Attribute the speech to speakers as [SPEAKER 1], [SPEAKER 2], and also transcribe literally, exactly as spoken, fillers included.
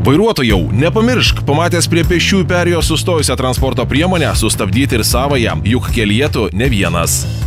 [SPEAKER 1] Vairuotojau, nepamiršk, pamatęs prie pėsčiųjų perėjos sustojusią transporto priemonę, sustabdyti ir savąją, juk kelyje tu ne vienas.